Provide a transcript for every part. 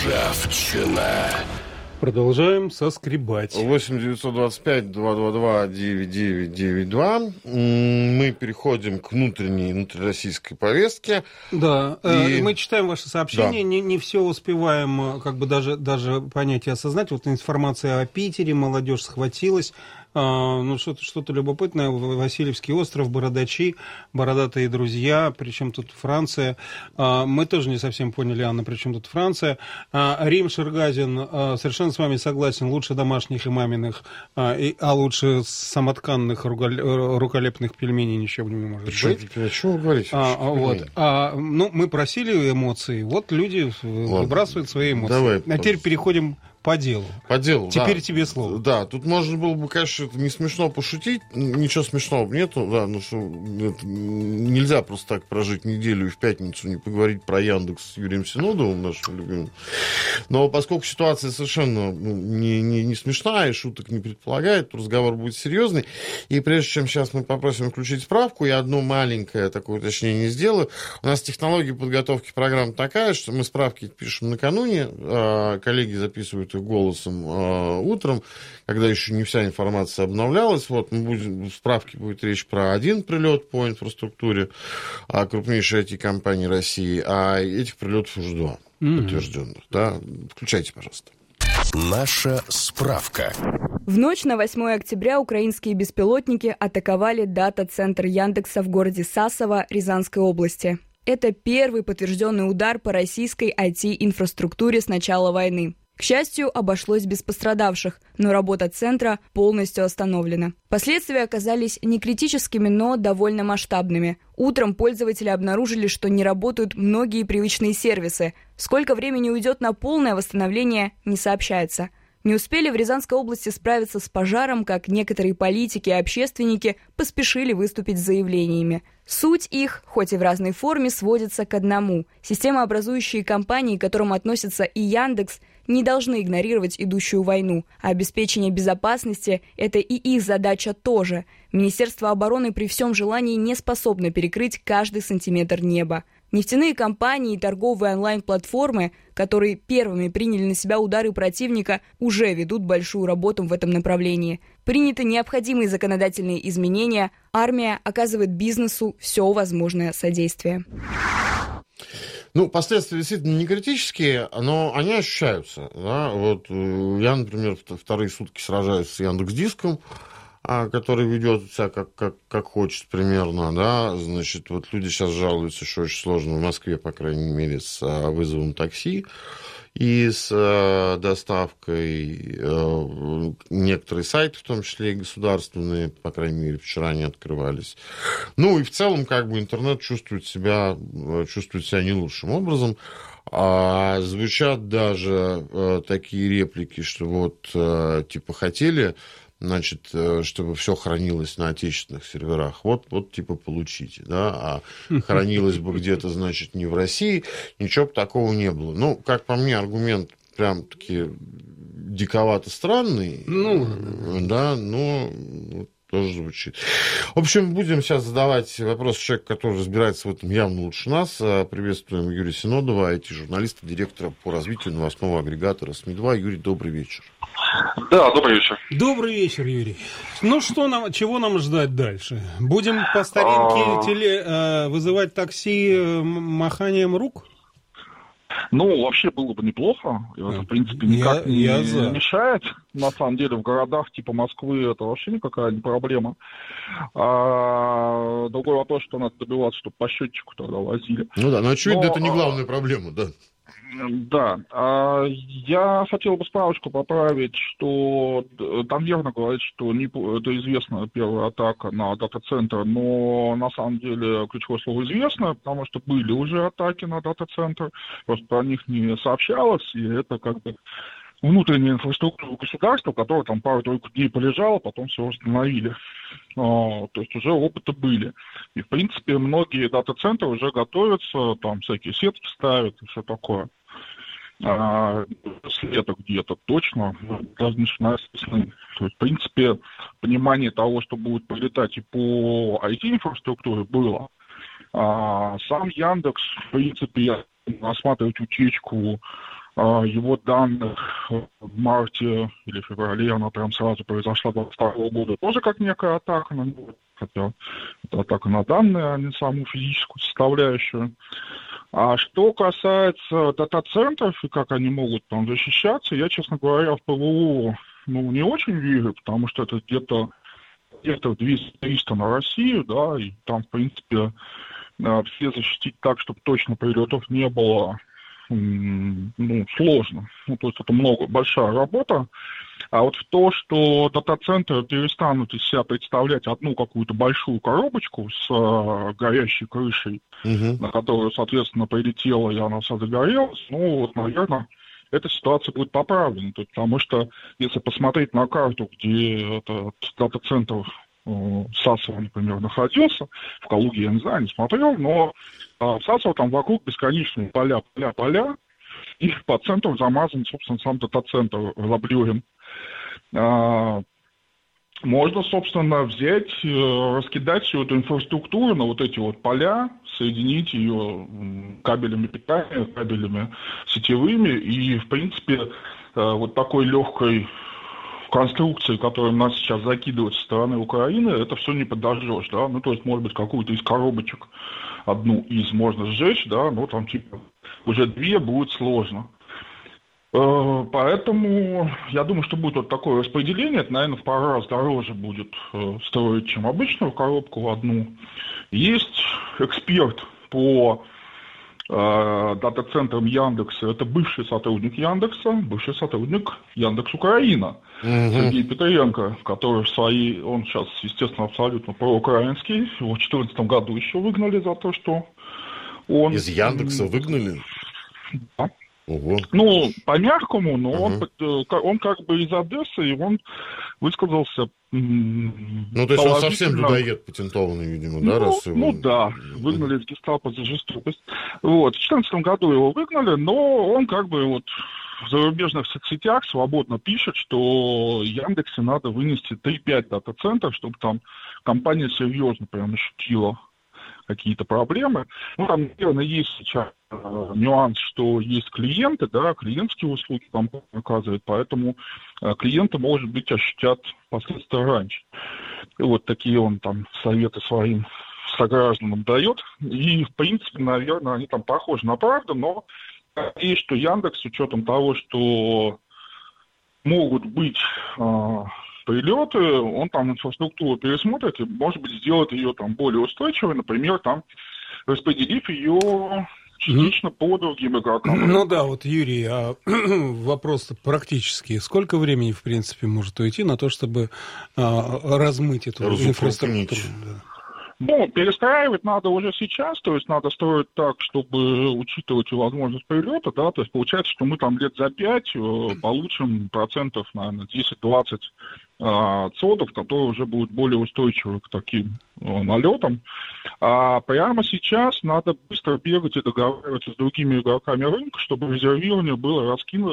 Ржавчина. Продолжаем соскребать. 8-925-222-9992. Мы переходим к внутрироссийской повестке. Да, мы читаем ваши сообщения, Да. не все успеваем как бы даже понять и осознать. Вот информация о Питере, молодежь схватилась. Что-то любопытное. Васильевский остров, бородачи, бородатые друзья, причем тут Франция. Мы тоже не совсем поняли, Анна, причем тут Франция. Рим Шергазин, совершенно с вами согласен, лучше домашних и маминых, а лучше самотканных руколепных пельменей ничего не может быть. О чем вы говорите? Мы просили эмоции, вот люди выбрасывают свои эмоции. Давай, а теперь переходим по делу. По делу, Теперь да. тебе слово. Да, тут можно было бы, конечно, это не смешно пошутить, ничего смешного нету, да, что нельзя просто так прожить неделю и в пятницу не поговорить про Яндекс с Юрием Синодовым, нашим любимым. Но поскольку ситуация совершенно не смешная и шуток не предполагает, то разговор будет серьезный. И прежде чем сейчас мы попросим включить справку, я одно маленькое такое уточнение сделаю. У нас технология подготовки программ такая, что мы справки пишем накануне, коллеги записывают их голосом утром, когда еще не вся информация обновлялась. Вот в справке будет речь про один прилет по инфраструктуре крупнейшей IT-компании России, а этих прилетов уже два подтвержденных. Да? Включайте, пожалуйста. Наша справка. В ночь на 8 октября украинские беспилотники атаковали дата-центр Яндекса в городе Сасово Рязанской области. Это первый подтвержденный удар по российской IT-инфраструктуре с начала войны. К счастью, обошлось без пострадавших, но работа центра полностью остановлена. Последствия оказались не критическими, но довольно масштабными. Утром пользователи обнаружили, что не работают многие привычные сервисы. Сколько времени уйдет на полное восстановление, не сообщается. Не успели в Рязанской области справиться с пожаром, как некоторые политики и общественники поспешили выступить с заявлениями. Суть их, хоть и в разной форме, сводится к одному. Системообразующие компании, к которым относятся и Яндекс, не должны игнорировать идущую войну, а обеспечение безопасности – это и их задача тоже. Министерство обороны при всем желании не способно перекрыть каждый сантиметр неба. Нефтяные компании и торговые онлайн-платформы, которые первыми приняли на себя удары противника, уже ведут большую работу в этом направлении. Приняты необходимые законодательные изменения, армия оказывает бизнесу все возможное содействие. Последствия действительно не критические, но они ощущаются. Да? Вот я, например, вторые сутки сражаюсь с Яндекс.Диском, который ведет себя как хочет примерно, да, значит, вот люди сейчас жалуются, что очень сложно в Москве, по крайней мере, с вызовом такси и с доставкой. Некоторые сайты, в том числе и государственные, по крайней мере, вчера не открывались. И в целом, интернет чувствует себя не лучшим образом. Звучат даже такие реплики, что хотели, чтобы все хранилось на отечественных серверах. Вот получите, да, а хранилось бы где-то, не в России, ничего бы такого не было. Как по мне, аргумент прям-таки диковато странный, да, тоже звучит. В общем, будем сейчас задавать вопрос человеку, который разбирается в этом явно лучше нас. Приветствуем Юрия Синодова, IT-журналиста, директора по развитию новостного агрегатора СМИ-2. Юрий, добрый вечер. Да, добрый вечер. Добрый вечер, Юрий. Чего нам ждать дальше? Будем по старинке вызывать такси маханием рук? Вообще было бы неплохо. Это, в принципе, никак не мешает. На самом деле, в городах типа Москвы это вообще никакая не проблема. Другой вопрос, что надо добиваться, чтобы по счетчику тогда возили. Но очевидно, это не главная проблема, да. Да. Я хотел бы справочку поправить, что там верно говорить, что это известная первая атака на дата-центр, но на самом деле ключевое слово «известно», потому что были уже атаки на дата-центр, просто про них не сообщалось, и это внутренняя инфраструктура государства, которая там пару-тройку дней полежала, потом все восстановили. То есть уже опыты были. И, в принципе, многие дата-центры уже готовятся, там всякие сетки ставят и все такое. После этого где-то точно должны начинать с весны. То есть, в принципе, понимание того, что будет прилетать и по IT-инфраструктуре, было. Сам Яндекс, в принципе, рассматривать утечку его данных в марте или феврале, она прям сразу произошла 2022 года, тоже как некая атака на него, хотя это атака на данные, а не саму физическую составляющую. А что касается дата-центров и как они могут там защищаться, я, честно говоря, в ПВО не очень верю, потому что это где-то 200-300 на Россию, да, и там, в принципе, все защитить так, чтобы точно прилетов не было, сложно. То есть это большая работа. А вот в то, что дата-центры перестанут из себя представлять одну какую-то большую коробочку с горящей крышей, на которую, соответственно, прилетела, и она вся загорелась, наверное, эта ситуация будет поправлена. Потому что, если посмотреть на карту, где этот дата-центр Сасово, например, находился, в Калуге я не знаю, не смотрел, но в Сасово там вокруг бесконечные поля, и по центру замазан, собственно, сам дата-центр заблюрен. Можно, собственно, взять, раскидать всю эту инфраструктуру на вот эти вот поля, соединить ее кабелями питания, кабелями сетевыми, и, в принципе, вот такой легкой конструкции, которую нас сейчас закидывают со стороны Украины, это все не подожжешь, да, то есть, может быть, какую-то из коробочек, одну из можно сжечь, да, там, уже две будет сложно. Поэтому я думаю, что будет вот такое распределение, это, наверное, в пару раз дороже будет строить, чем обычную коробку одну. Есть эксперт по дата-центрам Яндекса, это бывший сотрудник Яндекса, бывший сотрудник Яндекс Украина, Сергей Петренко, который он сейчас, естественно, абсолютно проукраинский, его в 2014 году еще выгнали за то, что он... Из Яндекса выгнали? Да. Ого. По-мягкому, но он как бы из Одессы, и он высказался... то есть он совсем людоед патентованный, видимо, да? Да, выгнали из гестапо за жестокость. В 2014 году его выгнали, но он как бы в зарубежных соцсетях свободно пишет, что Яндексе надо вынести 3-5 дата-центров, чтобы там компания серьезно прям ощутила какие-то проблемы. Там, наверное, есть сейчас нюанс, что есть клиенты, да, клиентские услуги компания оказывает, поэтому клиенты, может быть, ощутят последствия раньше. И вот такие он там советы своим согражданам дает. И, в принципе, наверное, они там похожи на правду, но надеюсь, что Яндекс, с учетом того, что могут быть прилеты, он там инфраструктуру пересмотрит и, может быть, сделает ее там более устойчивой, например, там распределив ее частично по другим игрокам. Юрий, вопрос практически. Сколько времени, в принципе, может уйти на то, чтобы размыть эту инфраструктуру? Перестраивать надо уже сейчас, то есть надо строить так, чтобы учитывать возможность прилета, да, то есть получается, что мы там лет за 5 получим процентов, наверное, 10-20 цодов, которые уже будут более устойчивы к таким налетам. А прямо сейчас надо быстро бегать и договариваться с другими игроками рынка, чтобы резервирование было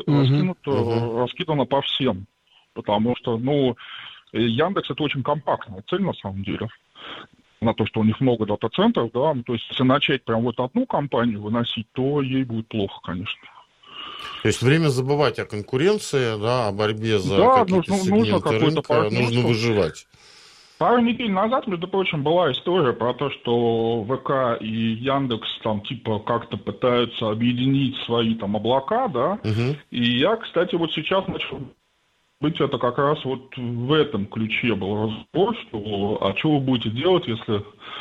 раскидано по всем. Потому что, Яндекс — это очень компактная цель на самом деле. На то, что у них много дата-центров, да, то есть если начать прям одну компанию выносить, то ей будет плохо, конечно. То есть время забывать о конкуренции, да, о борьбе за какие-то сегменты рынка, нужно выживать. Пару недель назад, между прочим, была история про то, что ВК и Яндекс там как-то пытаются объединить свои там облака, да, и я, кстати, сейчас начал быть, это как раз в этом ключе был разговор, что что вы будете делать, если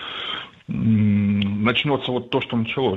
начнется то, что началось.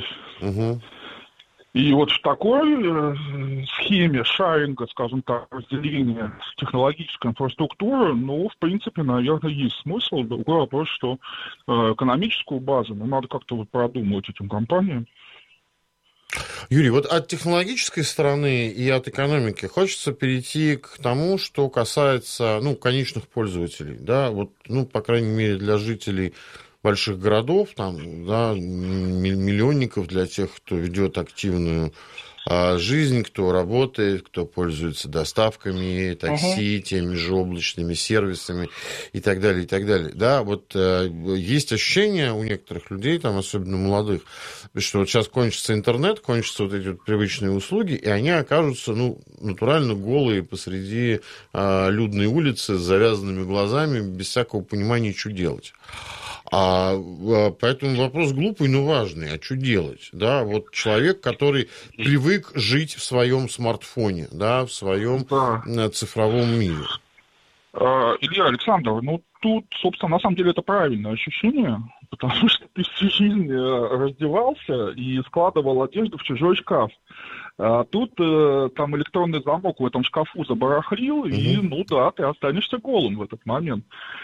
И в такой схеме шаринга, скажем так, разделения технологической инфраструктуры, в принципе, наверное, есть смысл. Другой вопрос, что экономическую базу надо как-то продумывать этим компаниям. Юрий, от технологической стороны и от экономики хочется перейти к тому, что касается, конечных пользователей, да, по крайней мере, для жителей больших городов, там, да, миллионников, для тех, кто ведет активную жизнь, кто работает, кто пользуется доставками, такси, теми же облачными сервисами и так далее, и так далее. Да, вот есть ощущение у некоторых людей, там, особенно молодых, что вот сейчас кончится интернет, кончатся вот эти вот привычные услуги, и они окажутся, ну, натурально голые посреди людной улицы с завязанными глазами, без всякого понимания, что делать. Поэтому вопрос глупый, но важный. А что делать? Да, вот человек, который привык жить в своем смартфоне, да, в своем цифровом мире. Илья, Александр, ну тут, собственно, на самом деле это правильное ощущение, потому что ты всю жизнь раздевался и складывал одежду в чужой шкаф. А тут там электронный замок в этом шкафу забарахлил, и, ну да, ты останешься голым в этот момент.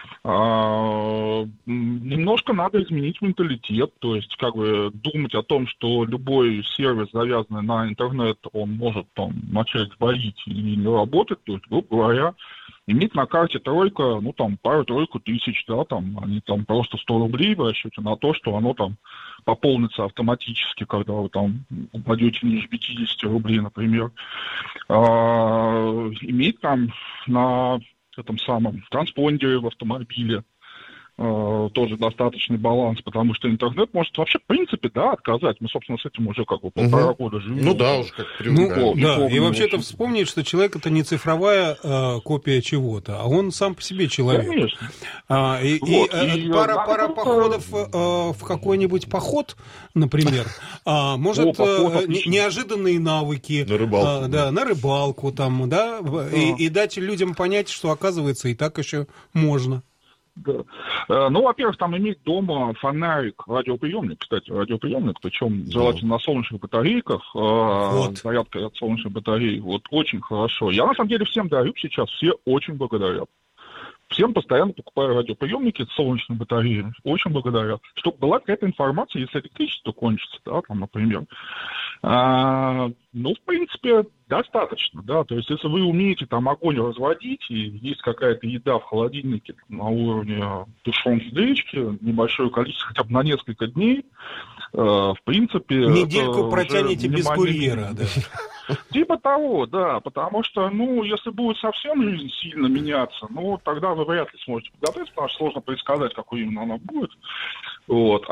Немножко надо изменить менталитет, то есть как бы думать о том, что любой сервис, завязанный на интернет, он может там начать сбоить и не работать, то есть, грубо говоря, иметь на карте тройка, ну там пару-тройку тысяч, да, там, они там просто 100 рублей в расчете на то, что оно там пополнится автоматически, когда вы там упадете ниже 50 рублей, например. Иметь там на этом самом транспондере в автомобиле тоже достаточный баланс, потому что интернет может вообще, в принципе, да, отказать. Мы, собственно, с этим уже как бы полтора года живем. Ну да, уже как привыкаем. Ну, да, и вообще-то вспомнить, что человек это не цифровая копия чего-то, а он сам по себе человек. Конечно. Пара походов в какой-нибудь поход, например, может неожиданные навыки. На рыбалку. Да, на рыбалку там, да, и дать людям понять, что, оказывается, и так еще можно. Да. Ну, во-первых, там иметь дома фонарик, радиоприемник, кстати, радиоприемник, причем желательно на солнечных батарейках, зарядка от солнечных батарей, вот, очень хорошо. Я, на самом деле, всем дарю сейчас, все очень благодарят. Всем постоянно покупаю радиоприемники с солнечными батареями, очень благодарят. Чтобы была какая-то информация, если электричество кончится, да, там, например. Ну, в принципе, достаточно, да, то есть если вы умеете там огонь разводить, и есть какая-то еда в холодильнике на уровне тушенки, гречки, небольшое количество, хотя бы на несколько дней, в принципе... Недельку протянете без курьера, да. Типа того, да, потому что, ну, если будет совсем жизнь сильно меняться, ну, тогда вы вряд ли сможете подготовиться, потому что сложно предсказать, какой именно она будет. Вот,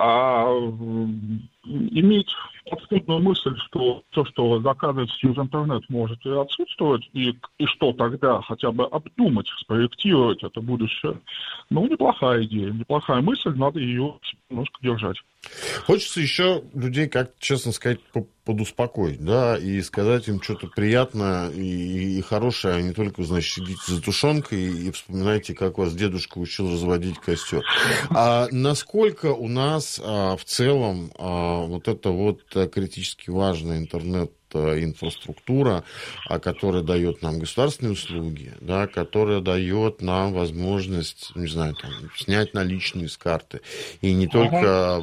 иметь подспудную мысль, что все, что заказывается через интернет, может и отсутствовать, и что тогда хотя бы обдумать, спроектировать это будущее, ну, неплохая идея, неплохая мысль, надо ее немножко держать. Хочется еще людей, как честно сказать, подуспокоить, да, и сказать им что-то приятное и хорошее, а не только, значит, сидите за тушенкой и вспоминайте, как вас дедушка учил разводить костер. А насколько у нас в целом вот это вот критически важная интернет-инфраструктура, которая дает нам государственные услуги, да, которая дает нам возможность, не знаю, там, снять наличные с карты. И не только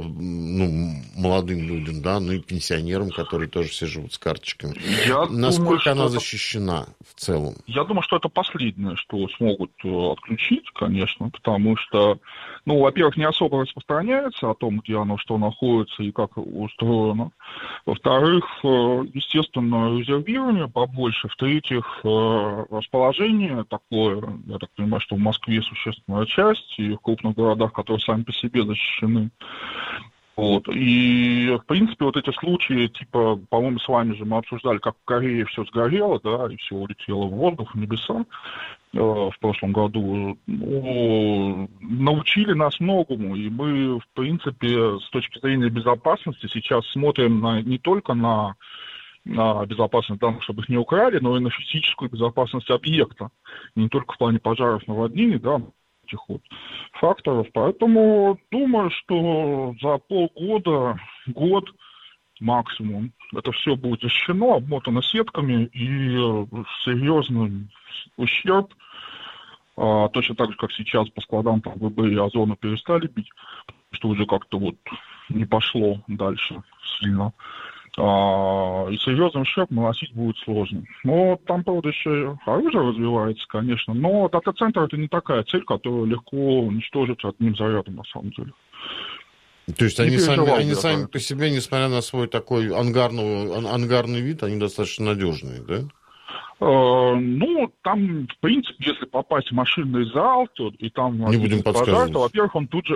молодым людям, да, но и пенсионерам, которые тоже все живут с карточками. Насколько она защищена в целом? Я думаю, что это последнее, что смогут отключить, конечно, потому что, ну, во-первых, не особо распространяется о том, где оно, что находится и как устроено. Во-вторых, естественно, резервирование побольше. В-третьих, расположение такое, я так понимаю, что в Москве существенная часть, и в крупных городах, которые сами по себе защищены. Вот. И, в принципе, вот эти случаи, типа, по-моему, с вами же мы обсуждали, как в Корее все сгорело, да, и все улетело в воздух, в небеса в прошлом году, ну, научили нас многому, и мы, в принципе, с точки зрения безопасности сейчас смотрим не только на безопасность данных, чтобы их не украли, но и на физическую безопасность объекта, не только в плане пожаров, наводнений, да, этих вот факторов. Поэтому думаю, что за полгода, год максимум, это все будет защищено, обмотано сетками, и серьезный ущерб, точно так же, как сейчас по складам там ВБ и Озона перестали бить, что уже как-то вот не пошло дальше сильно. И серьезный ущерб наносить будет сложно. Но там, правда, еще оружие развивается, конечно, но дата-центр — это не такая цель, которую легко уничтожить одним зарядом, на самом деле. То есть они сами по себе, несмотря на свой такой ангарный вид, они достаточно надежные, да? Ну, там, в принципе, если попасть в машинный зал, то и там не будем подсказывать, то, во-первых, он тут же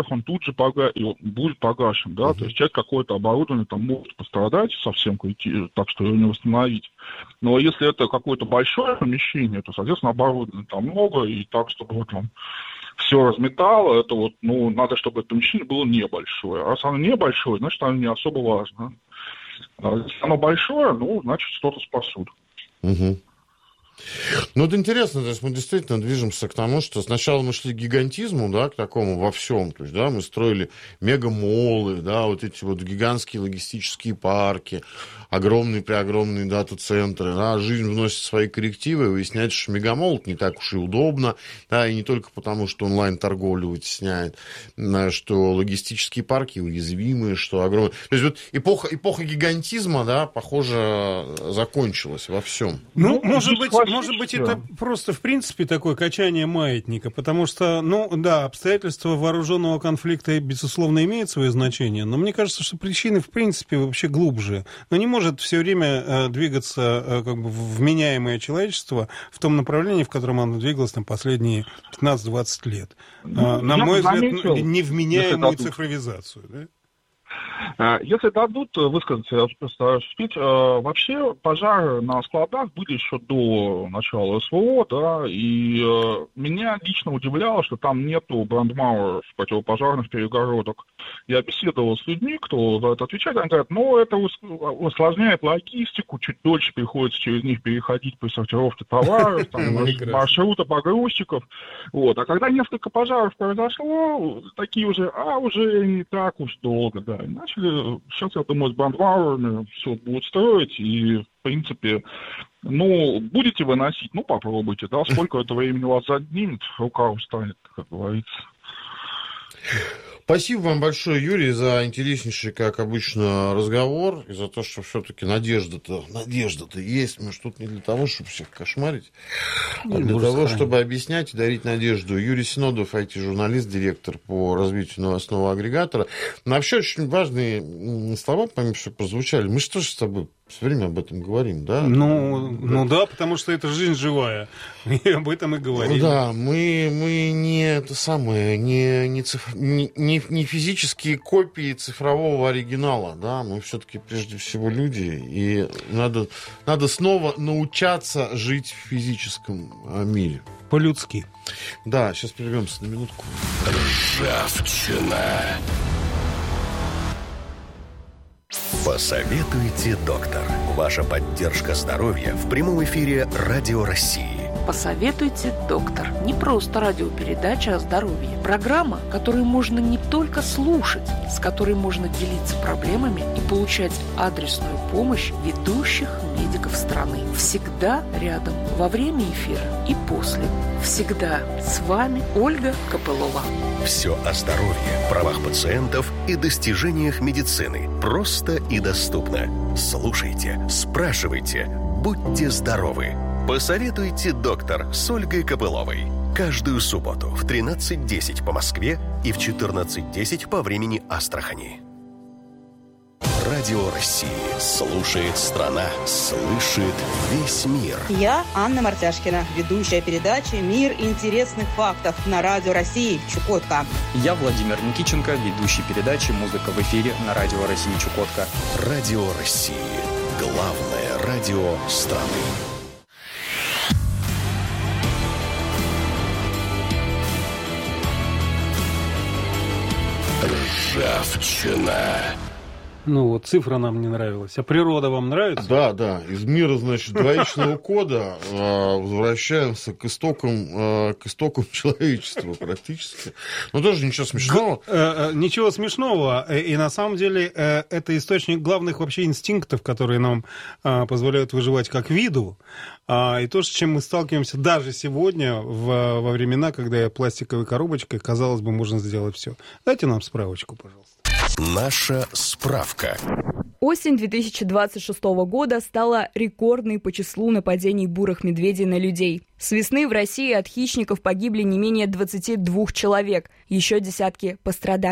будет погашен, да, то есть часть какое-то оборудование там может пострадать совсем, так что его не восстановить. Но если это какое-то большое помещение, то, соответственно, оборудования там много, и так, чтобы вот он все разметало, это вот, ну, надо, чтобы это помещение было небольшое. А раз оно небольшое, значит, оно не особо важно. А если оно большое, ну, значит, что-то спасут. Угу. Ну, это интересно, то есть мы действительно движемся к тому, что сначала мы шли к гигантизму, да, к такому во всем, то есть, да, мы строили мегамолы, да, вот эти вот гигантские логистические парки, огромные-преогромные дата-центры, да, жизнь вносит свои коррективы, выясняется, что мегамол не так уж и удобно, да, и не только потому, что онлайн-торговлю вытесняет, что логистические парки уязвимые, что огромные... То есть вот эпоха гигантизма, да, похоже, закончилась во всем. Ну, может быть, это просто, в принципе, такое качание маятника, потому что, ну, да, обстоятельства вооруженного конфликта, безусловно, имеют свое значение, но мне кажется, что причины, в принципе, вообще глубже. Но не может все время двигаться как бы вменяемое человечество в том направлении, в котором оно двигалось там последние 15-20 лет. На мой взгляд, невменяемую цифровизацию, да? Если дадут высказаться, я постараюсь успеть. Вообще пожары на складах были еще до начала СВО, да, и меня лично удивляло, что там нету брандмауэров, противопожарных перегородок. Я беседовал с людьми, кто за это отвечает, они говорят, ну, это усложняет логистику, чуть дольше приходится через них переходить при сортировке товаров, маршрута погрузчиков. Вот. А когда несколько пожаров произошло, такие уже не так уж долго, да. Начали, сейчас, я думаю, с брандмауэрами все будут строить, и, в принципе, ну, будете выносить, ну, попробуйте, да, сколько это времени у вас заднимет, рука устанет, как говорится. Спасибо вам большое, Юрий, за интереснейший, как обычно, разговор, и за то, что все-таки надежда-то есть. Мы ж тут не для того, чтобы всех кошмарить, а для того, чтобы объяснять и дарить надежду. Юрий Синодов, IT-журналист, директор по развитию новостного агрегатора. Но вообще очень важные слова, помимо всего, прозвучали. Мы что же с тобой все время об этом говорим, да? Ну да, потому что это жизнь живая. И об этом и говорим. Да, мы не это самое, не физические копии цифрового оригинала, да, мы все-таки прежде всего люди, и надо снова научаться жить в физическом мире. По-людски. Да, сейчас прервемся на минутку. Ржавчина. Посоветуйте, доктор. Ваша поддержка здоровья в прямом эфире Радио России. Посоветуйте, доктор. Не просто радиопередача о здоровье. Программа, которую можно не только слушать, с которой можно делиться проблемами и получать адресную помощь ведущих медиков страны. Всегда рядом, во время эфира и после. Всегда с вами Ольга Копылова. Все о здоровье, правах пациентов и достижениях медицины. Просто и доступно. Слушайте, спрашивайте, будьте здоровы. Посоветуйте, доктор, с Ольгой Копыловой. Каждую субботу в 13:10 по Москве и в 14:10 по времени Астрахани. Радио России. Слушает страна. Слышит весь мир. Я Анна Мартяшкина, ведущая передачи «Мир интересных фактов» на Радио России Чукотка. Я Владимир Никитченко, ведущий передачи «Музыка в эфире» на Радио России Чукотка. Радио России. Главное радио страны. Ржавчина. Ну, вот цифра нам не нравилась. А природа вам нравится? Да. Из мира, значит, двоичного кода возвращаемся к истокам человечества практически. Но тоже ничего смешного. Ничего смешного. И на самом деле это источник главных вообще инстинктов, которые нам позволяют выживать как виду. И то, с чем мы сталкиваемся даже сегодня, во времена, когда пластиковой коробочкой, казалось бы, можно сделать все. Дайте нам справочку, пожалуйста. Наша справка. Осень 2026 года стала рекордной по числу нападений бурых медведей на людей. С весны в России от хищников погибли не менее 22 человек, еще десятки пострадали.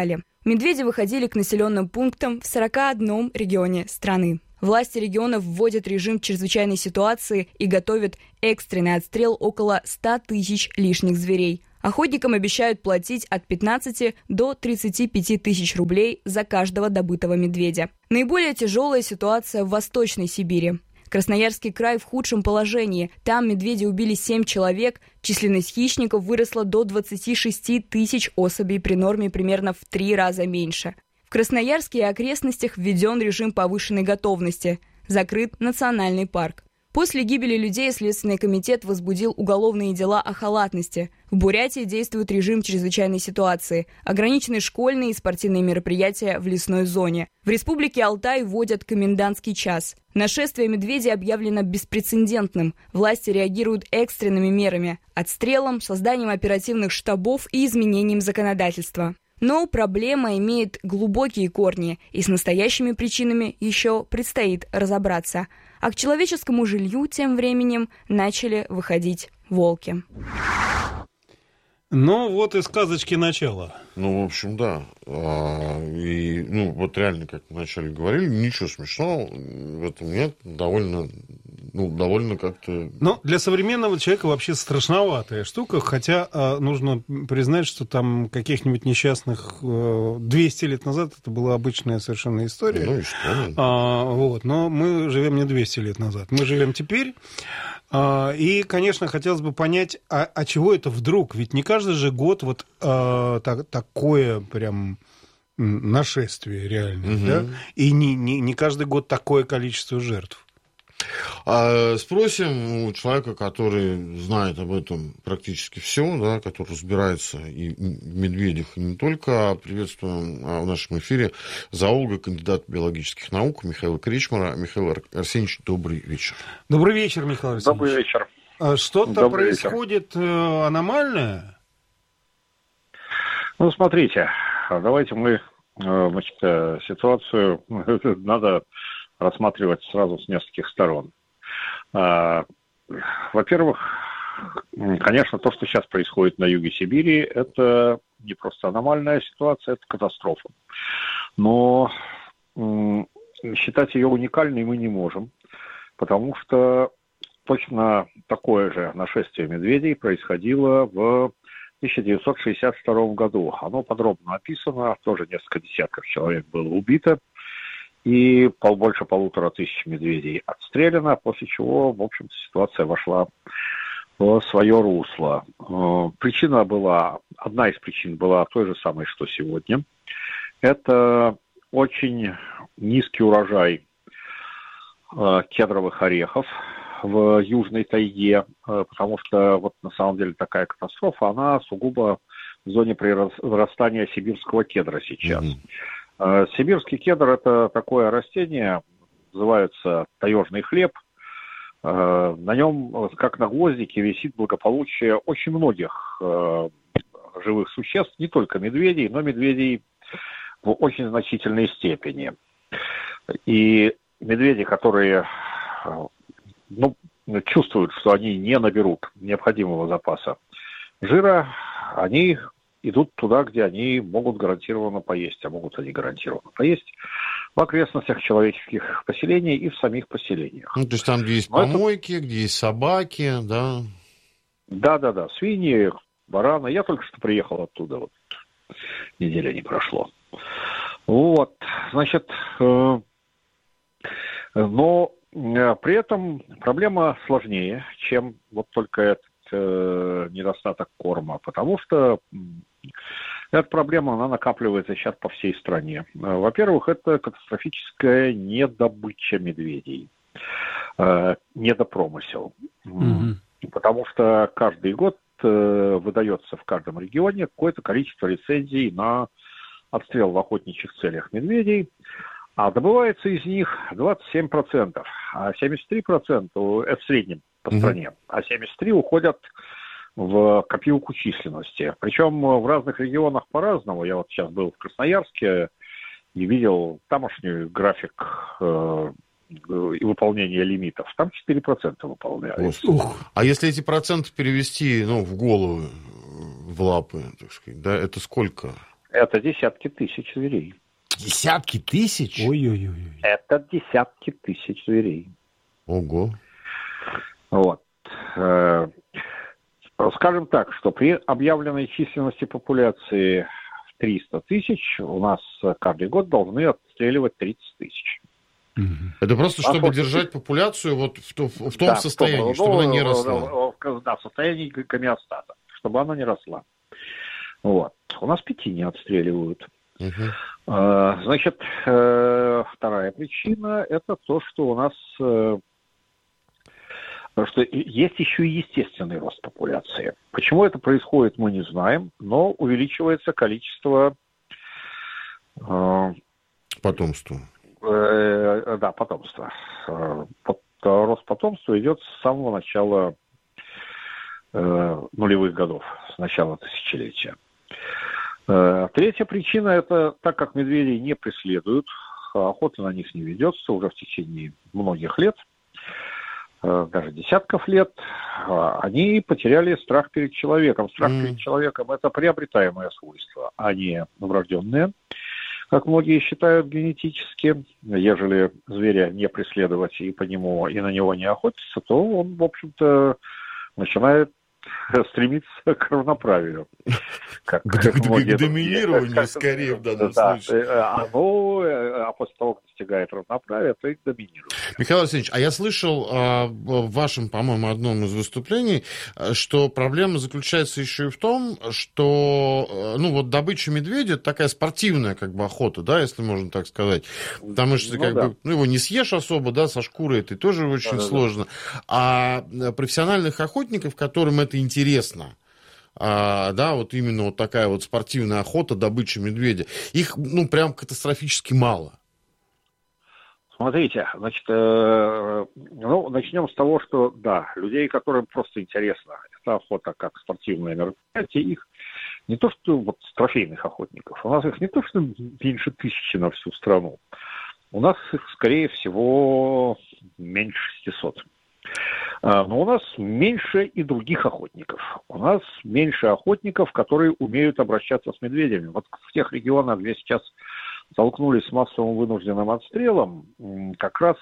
медведи выходили к населенным пунктам в 41 регионе страны. Власти регионов вводят режим чрезвычайной ситуации и готовят экстренный отстрел около 100 тысяч лишних зверей. Охотникам обещают платить от 15 до 35 тысяч рублей за каждого добытого медведя. Наиболее тяжелая ситуация в Восточной Сибири. Красноярский край в худшем положении. Там медведи убили 7 человек, численность хищников выросла до 26 тысяч особей при норме примерно в 3 раза меньше. В Красноярске и окрестностях введен режим повышенной готовности. Закрыт национальный парк. После гибели людей Следственный комитет возбудил уголовные дела о халатности. В Бурятии действует режим чрезвычайной ситуации. Ограничены школьные и спортивные мероприятия в лесной зоне. В Республике Алтай вводят комендантский час. Нашествие медведей объявлено беспрецедентным. Власти реагируют экстренными мерами – отстрелом, созданием оперативных штабов и изменением законодательства. Но проблема имеет глубокие корни, и с настоящими причинами еще предстоит разобраться. А к человеческому жилью тем временем начали выходить волки. Ну, вот и сказочки начала. Ну, в общем, да. Вот реально, как мы вначале говорили, ничего смешного в этом нет. Довольно как-то... Но для современного человека вообще страшноватая штука, хотя нужно признать, что там каких-нибудь несчастных 200 лет назад это была обычная совершенно история. Ну и что? Но мы живем не 200 лет назад, мы живем теперь. И, конечно, хотелось бы понять, а чего это вдруг? Ведь не каждый же год вот такое прям нашествие реальное, да? И не каждый год такое количество жертв. Спросим у человека, который знает об этом практически все, да, который разбирается и в медведях, и не только. Приветствуем в нашем эфире зоолога, кандидата биологических наук Михаила Кречмара. Михаил Арсеньевич, добрый вечер. Добрый вечер, Михаил Арсеньевич. Добрый вечер. Что-то Добрый происходит аномальное? Ну, смотрите, давайте мы, ситуацию надо рассматривать сразу с нескольких сторон. Во-первых, конечно, то, что сейчас происходит на юге Сибири, это не просто аномальная ситуация, это катастрофа. Но считать ее уникальной мы не можем, потому что точно такое же нашествие медведей происходило в 1962 году. Оно подробно описано, тоже несколько десятков человек было убито, и больше 1500 медведей отстреляно, после чего, в общем-то, ситуация вошла в свое русло. Одна из причин была той же самой, что сегодня. Это очень низкий урожай кедровых орехов в южной тайге, потому что вот на самом деле такая катастрофа, она сугубо в зоне прирастания сибирского кедра сейчас. Сибирский кедр – это такое растение, называется таежный хлеб. На нем, как на гвоздике, висит благополучие очень многих живых существ, не только медведей, но медведей в очень значительной степени. И медведи, которые чувствуют, что они не наберут необходимого запаса жира, они идут туда, где они могут гарантированно поесть, а могут они гарантированно поесть в окрестностях человеческих поселений и в самих поселениях. Ну, то есть там, где есть помойки, где есть собаки, да? Да, свиньи, бараны. Я только что приехал оттуда, вот неделя не прошло. Вот, значит, но при этом проблема сложнее, чем вот только этот недостаток корма, потому что эта проблема, она накапливается сейчас по всей стране. Во-первых, это катастрофическая недобыча медведей, недопромысел. Потому что каждый год выдается в каждом регионе какое-то количество лицензий на отстрел в охотничьих целях медведей, а добывается из них 27%, а 73% это в среднем по стране, а 73% уходят в копилку численности. Причем в разных регионах по-разному. Я вот сейчас был в Красноярске и видел тамошний график выполнения лимитов. Там 4% выполняют. А если эти проценты перевести в головы, в лапы, так сказать, да, это сколько? Это десятки тысяч зверей. Десятки тысяч? Ой-ой-ой. Это десятки тысяч зверей. Ого. Вот. Скажем так, что при объявленной численности популяции 300 тысяч у нас каждый год должны отстреливать 30 тысяч. Это просто чтобы держать популяцию вот в том состоянии, чтобы она не росла. Да, в состоянии гомеостаза, чтобы она не росла. Вот. У нас 5 не отстреливают. Значит, вторая причина – это то, что у нас что есть еще и естественный рост популяции. Почему это происходит, мы не знаем, но увеличивается количество потомства. Да, потомства. Рост потомства идет с самого начала нулевых годов, с начала тысячелетия. Третья причина – это так как медведей не преследуют, охота на них не ведется уже в течение многих лет, даже десятков лет, они потеряли страх перед человеком. Страх перед человеком – это приобретаемое свойство, а не врожденное, как многие считают генетически. Ежели зверя не преследовать и по нему, и на него не охотиться, то он, в общем-то, начинает стремиться к равноправию. К доминированию, скорее, в данном случае. А после того, как достигает равноправия, то и к доминированию. Михаил Васильевич, а я слышал в вашем, по-моему, одном из выступлений, что проблема заключается еще и в том, что, добыча медведя – это такая спортивная, охота, да, если можно так сказать. Потому что, его не съешь особо, да, со шкурой это тоже очень сложно. А профессиональных охотников, которым это интересно, именно такая спортивная охота, добыча медведя, их, прям катастрофически мало. Смотрите, значит, начнем с того, что, да, людей, которым просто интересно эта охота как спортивное мероприятие, их не то что трофейных охотников, у нас их не то что меньше 1000 на всю страну, у нас их, скорее всего, меньше 600. Но у нас меньше и других охотников. У нас меньше охотников, которые умеют обращаться с медведями. Вот в тех регионах, где сейчас столкнулись с массовым вынужденным отстрелом, как раз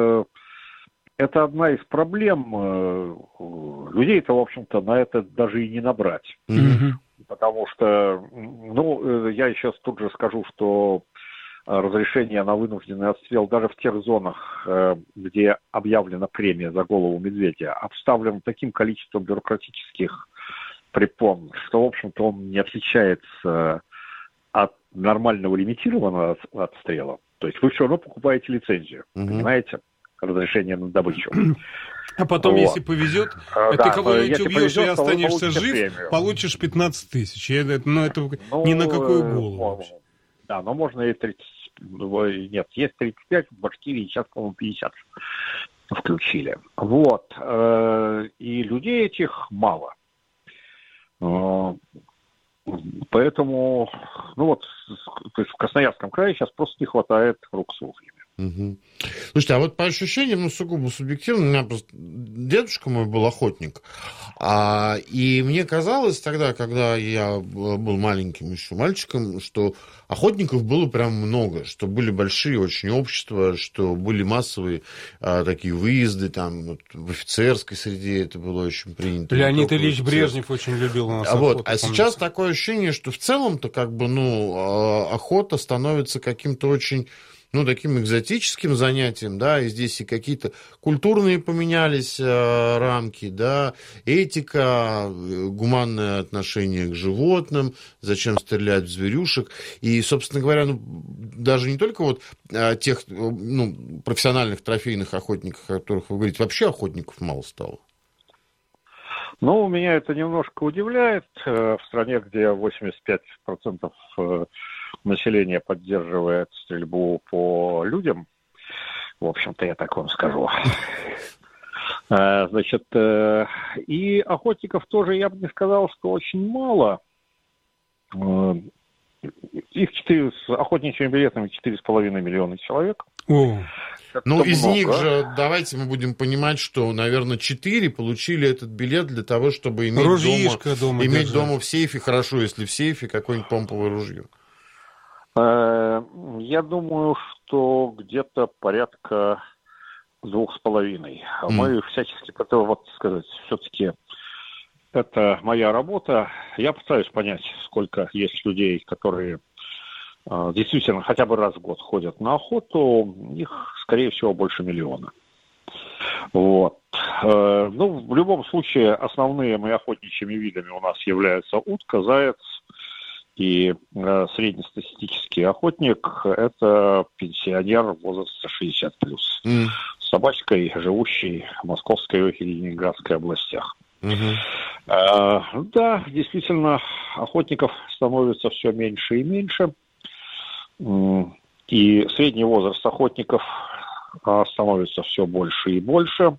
это одна из проблем. Людей-то, в общем-то, на это даже и не набрать. Потому что, я сейчас тут же скажу, что разрешение на вынужденный отстрел даже в тех зонах, где объявлена премия за голову медведя, обставлен таким количеством бюрократических препон, что, в общем-то, он не отличается от нормального лимитированного отстрела. То есть вы все равно покупаете лицензию, понимаете? Разрешение на добычу. А потом, если повезет, ты кого-нибудь убьешь и останешься жив, премию. Получишь 15 тысяч. Это ни на какую голову. Да, но можно и 30. Нет, есть 35, в Башкирии сейчас, по-моему, 50 включили. Вот. И людей этих мало. Поэтому, то есть в Красноярском крае сейчас просто не хватает рук с ружьями. Слушайте, а вот по ощущениям, сугубо субъективно, у меня просто дедушка мой был охотник, и мне казалось тогда, когда я был маленьким еще мальчиком, что охотников было прям много, что были большие очень общества, что были массовые такие выезды, там, в офицерской среде это было очень принято. Леонид Ильич Брежнев очень любил у нас охоту. А сейчас такое ощущение, что в целом-то охота становится каким-то очень таким экзотическим занятием, да, и здесь и какие-то культурные поменялись рамки, да, этика, гуманное отношение к животным, зачем стрелять в зверюшек, и, собственно говоря, даже не только тех, профессиональных трофейных охотников, о которых вы говорите, вообще охотников мало стало. Меня это немножко удивляет. В стране, где 85% населения поддерживает стрельбу по людям, в общем-то, я так вам скажу. Значит, и охотников тоже, я бы не сказал, что очень мало. Их с охотничьими билетами 4,5 миллиона человек. Из них же, давайте мы будем понимать, что, наверное, 4 получили этот билет для того, чтобы иметь дома в сейфе, хорошо, если в сейфе, какое-нибудь помповое ружье. Я думаю, что где-то порядка 2,5. Мы всячески, вот сказать, все-таки это моя работа. Я пытаюсь понять, сколько есть людей, которые действительно хотя бы раз в год ходят на охоту. Их, скорее всего, больше 1 миллиона. Вот. Ну, в любом случае, основными охотничьими видами у нас являются утка, заяц и среднестатистический охотник – это пенсионер возраста 60+, с собачкой, живущий в Московской и Ленинградской областях. Да, действительно, охотников становится все меньше и меньше, и средний возраст охотников становится все больше и больше.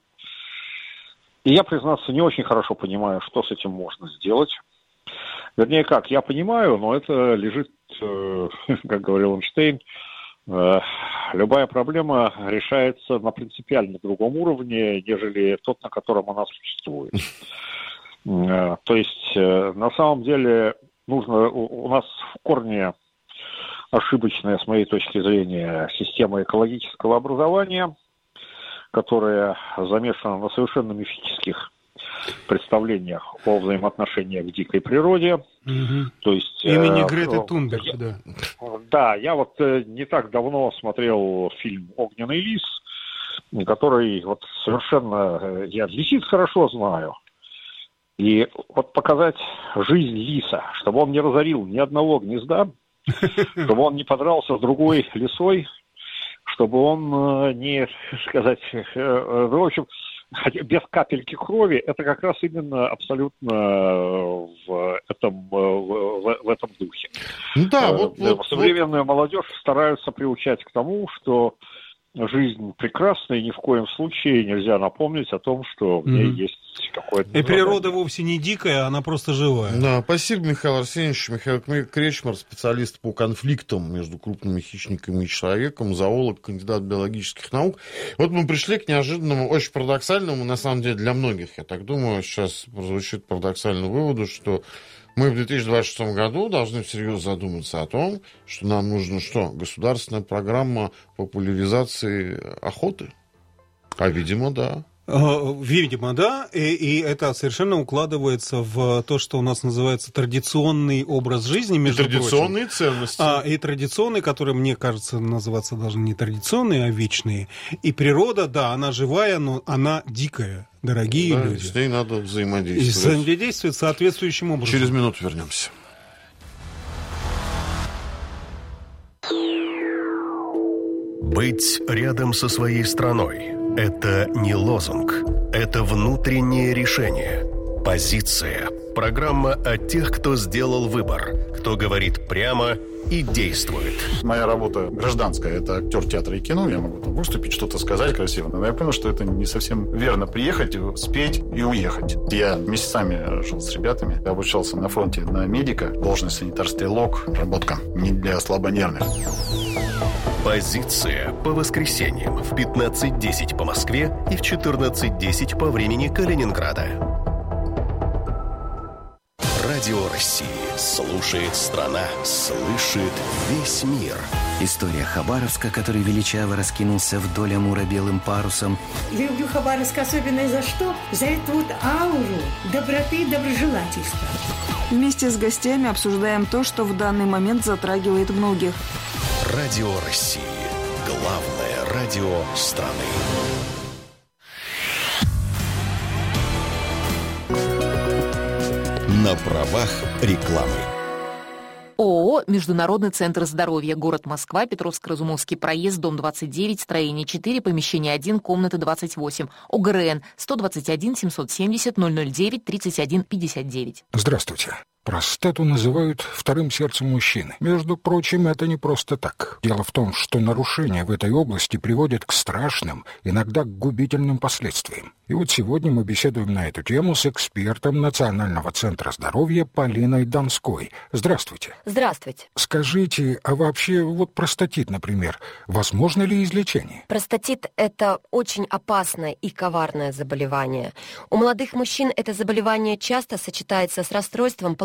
И я, признаться, не очень хорошо понимаю, что с этим можно сделать. Вернее, как, я понимаю, но это лежит, как говорил Эйнштейн, любая проблема решается на принципиально другом уровне, нежели тот, на котором она существует. То есть, на самом деле, нужно у нас в корне ошибочная, с моей точки зрения, система экологического образования, которая замешана на совершенно мифических представлениях о взаимоотношениях в дикой природе. То есть, имени Греты Тунберг, да. Да, я вот не так давно смотрел фильм «Огненный лис», который вот совершенно, я лисиц хорошо знаю, и вот показать жизнь лиса, чтобы он не разорил ни одного гнезда, чтобы он не подрался с другой лисой, чтобы он не, сказать, в общем, без капельки крови, это как раз именно абсолютно в этом духе. Да, современную молодежь стараются приучать к тому, что жизнь прекрасна, и ни в коем случае нельзя напомнить о том, что в ней есть какое-то... И природа вовсе не дикая, она просто живая. Да, спасибо, Михаил Арсеньевич. Михаил Кречмар, специалист по конфликтам между крупными хищниками и человеком, зоолог, кандидат биологических наук. Вот мы пришли к неожиданному, очень парадоксальному, на самом деле, для многих, я так думаю, сейчас прозвучит парадоксальному выводу, что мы в 2026 году должны всерьез задуматься о том, что нам нужна что? Государственная программа популяризации охоты? А, видимо, да. Видимо, да, и это совершенно укладывается в то, что у нас называется традиционный образ жизни, между прочим. Традиционные ценности. И традиционные, которые, мне кажется, называться должны не традиционные, а вечные. И природа, да, она живая, но она дикая, дорогие люди. С ней надо взаимодействовать. И взаимодействовать соответствующим образом. Через минуту вернемся. Быть рядом со своей страной – это не лозунг, это внутреннее решение. Позиция. Программа о тех, кто сделал выбор, кто говорит прямо и действует. Моя работа гражданская, это актер театра и кино, я могу там выступить, что-то сказать красиво, но я понял, что это не совсем верно. Приехать, спеть и уехать. Я месяцами жил с ребятами, обучался на фронте на медика, должность санитар-стрелок, работка не для слабонервных. Позиция по воскресеньям в 15:10 по Москве и в 14:10 по времени Калининграда. Радио России. Слушает страна. Слышит весь мир. История Хабаровска, который величаво раскинулся вдоль Амура белым парусом. Люблю Хабаровск особенно за что? За эту вот ауру доброты и доброжелательства. Вместе с гостями обсуждаем то, что в данный момент затрагивает многих. Радио России. Главное радио страны. На правах рекламы. ООО «Международный центр здоровья», город Москва, Петровско-Разумовский проезд, дом 29, строение 4, помещение 1, комната 28. ОГРН 121 770 009 31 59. Здравствуйте. Простату называют вторым сердцем мужчины. Между прочим, это не просто так. Дело в том, что нарушения в этой области приводят к страшным, иногда к губительным последствиям. И вот сегодня мы беседуем на эту тему с экспертом Национального центра здоровья Полиной Донской. Здравствуйте. Здравствуйте. Скажите, а вообще вот простатит, например, возможно ли излечение? Простатит – это очень опасное и коварное заболевание. У молодых мужчин это заболевание часто сочетается с расстройством полового